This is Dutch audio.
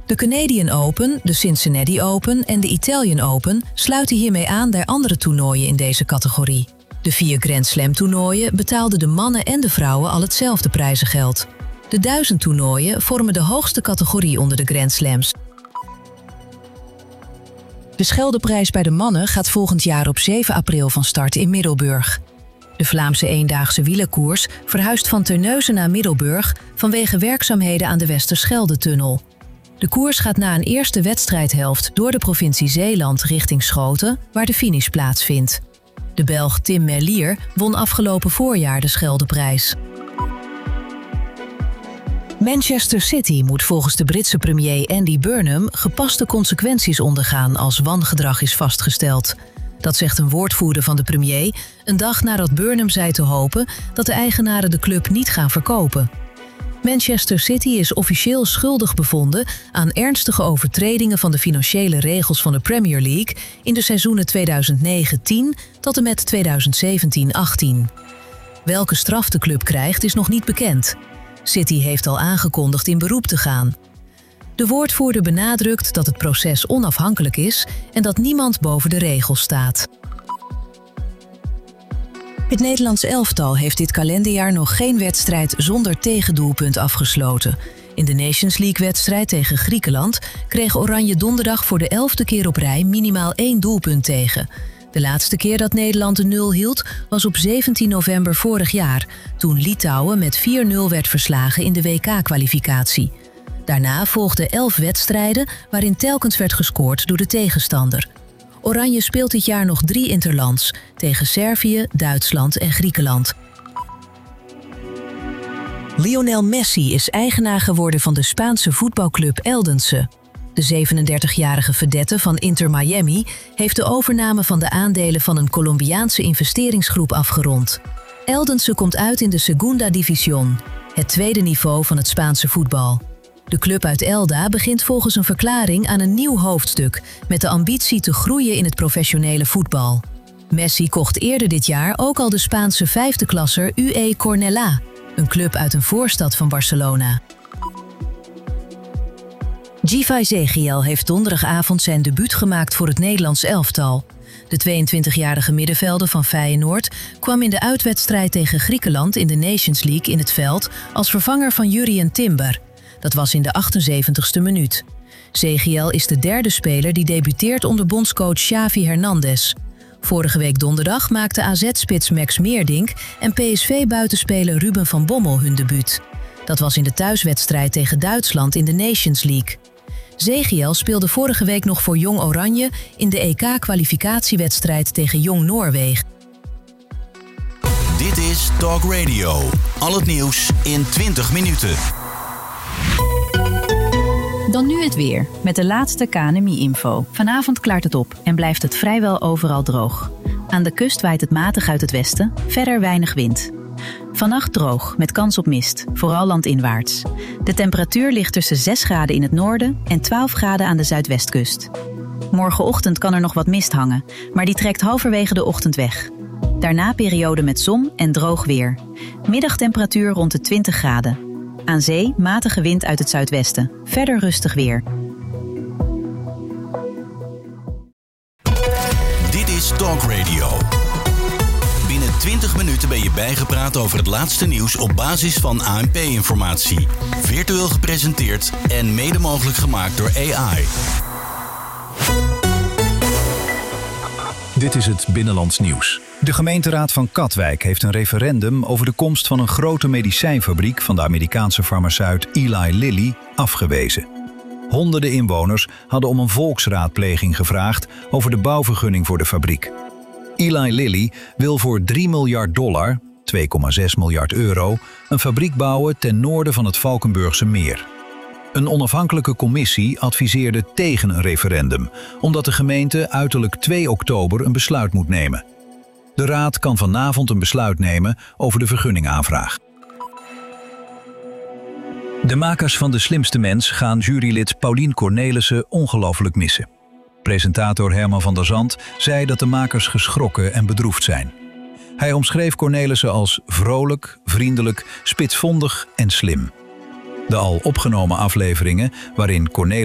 De Canadian Open, de Cincinnati Open en de Italian Open sluiten hiermee aan bij andere toernooien in deze categorie. De 4 Grand Slam toernooien betaalden de mannen en de vrouwen al hetzelfde prijzengeld. De 1000 toernooien vormen de hoogste categorie onder de Grand Slams. De Scheldeprijs bij de mannen gaat volgend jaar op 7 april van start in Middelburg. De Vlaamse eendaagse wielerkoers verhuist van Terneuzen naar Middelburg vanwege werkzaamheden aan de Westerschelde-tunnel. De koers gaat na een eerste wedstrijdhelft door de provincie Zeeland richting Schoten, waar de finish plaatsvindt. De Belg Tim Merlier won afgelopen voorjaar de Scheldeprijs. Manchester City moet volgens de Britse premier Andy Burnham gepaste consequenties ondergaan als wangedrag is vastgesteld. Dat zegt een woordvoerder van de premier, een dag nadat Burnham zei te hopen dat de eigenaren de club niet gaan verkopen. Manchester City is officieel schuldig bevonden aan ernstige overtredingen van de financiële regels van de Premier League in de seizoenen 2009-10 tot en met 2017-18. Welke straf de club krijgt is nog niet bekend. City heeft al aangekondigd in beroep te gaan. De woordvoerder benadrukt dat het proces onafhankelijk is en dat niemand boven de regels staat. Het Nederlands elftal heeft dit kalenderjaar nog geen wedstrijd zonder tegendoelpunt afgesloten. In de Nations League-wedstrijd tegen Griekenland kreeg Oranje donderdag voor de 11e keer op rij minimaal 1 doelpunt tegen. De laatste keer dat Nederland de 0 hield was op 17 november vorig jaar, toen Litouwen met 4-0 werd verslagen in de WK-kwalificatie. Daarna volgden 11 wedstrijden waarin telkens werd gescoord door de tegenstander. Oranje speelt dit jaar nog 3 interlands tegen Servië, Duitsland en Griekenland. Lionel Messi is eigenaar geworden van de Spaanse voetbalclub Eldense. De 37-jarige vedette van Inter Miami heeft de overname van de aandelen van een Colombiaanse investeringsgroep afgerond. Eldense komt uit in de Segunda División, het tweede niveau van het Spaanse voetbal. De club uit Elda begint volgens een verklaring aan een nieuw hoofdstuk met de ambitie te groeien in het professionele voetbal. Messi kocht eerder dit jaar ook al de Spaanse 5e klasser UE Cornellà, een club uit een voorstad van Barcelona. Givay Zegiel heeft donderdagavond zijn debuut gemaakt voor het Nederlands elftal. De 22-jarige middenvelder van Feyenoord kwam in de uitwedstrijd tegen Griekenland in de Nations League in het veld als vervanger van Jurrien Timber. Dat was in de 78ste minuut. Zegiel is de derde speler die debuteert onder bondscoach Xavi Hernandez. Vorige week donderdag maakte AZ-spits Max Meerdink en PSV-buitenspeler Ruben van Bommel hun debuut. Dat was in de thuiswedstrijd tegen Duitsland in de Nations League. Zegiel speelde vorige week nog voor Jong Oranje in de EK-kwalificatiewedstrijd tegen Jong Noorwegen. Dit is Talk Radio. Al het nieuws in 20 minuten. Dan nu het weer, met de laatste KNMI-info. Vanavond klaart het op en blijft het vrijwel overal droog. Aan de kust waait het matig uit het westen, verder weinig wind. Vannacht droog, met kans op mist, vooral landinwaarts. De temperatuur ligt tussen 6 graden in het noorden en 12 graden aan de zuidwestkust. Morgenochtend kan er nog wat mist hangen, maar die trekt halverwege de ochtend weg. Daarna periode met zon en droog weer. Middagtemperatuur rond de 20 graden. Aan zee matige wind uit het zuidwesten. Verder rustig weer. Dit is Talk Radio. Binnen 20 minuten ben je bijgepraat over het laatste nieuws op basis van ANP-informatie. Virtueel gepresenteerd en mede mogelijk gemaakt door AI. Dit is het Binnenlands Nieuws. De gemeenteraad van Katwijk heeft een referendum over de komst van een grote medicijnfabriek van de Amerikaanse farmaceut Eli Lilly afgewezen. Honderden inwoners hadden om een volksraadpleging gevraagd over de bouwvergunning voor de fabriek. Eli Lilly wil voor $3 miljard, 2,6 miljard euro, een fabriek bouwen ten noorden van het Valkenburgse meer. Een onafhankelijke commissie adviseerde tegen een referendum, omdat de gemeente uiterlijk 2 oktober een besluit moet nemen. De raad kan vanavond een besluit nemen over de vergunningaanvraag. De makers van De Slimste Mens gaan jurylid Paulien Cornelissen ongelooflijk missen. Presentator Herman van der Zand zei dat de makers geschrokken en bedroefd zijn. Hij omschreef Cornelissen als vrolijk, vriendelijk, spitsvondig en slim. De al opgenomen afleveringen waarin Cornelissen